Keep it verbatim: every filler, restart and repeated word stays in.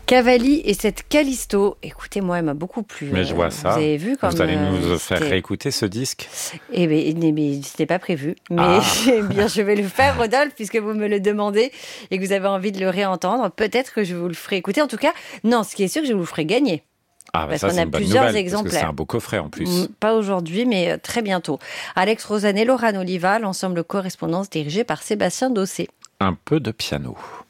Cavalli et cette Callisto, écoutez, moi, elle m'a beaucoup plu. Mais je vois ça. Vous avez vu comme Vous allez nous euh, faire c'était- réécouter ce disque. Eh bien, mais c'était pas prévu. Mais Ah. eh bien, je vais le faire, Rodolphe, puisque vous me le demandez et que vous avez envie de le réentendre. Peut-être que je vous le ferai écouter. En tout cas, non, ce qui est sûr, que je vous le ferai gagner. Ah, bah Parce ça, qu'on c'est a une bonne plusieurs nouvelle, exemplaires. parce que c'est un beau coffret en plus. Mm, Pas aujourd'hui, mais euh, très bientôt. Alex Rosanello, Laurent Oliva, l'ensemble Correspondance dirigé par Sébastien Dossé. Un peu de piano.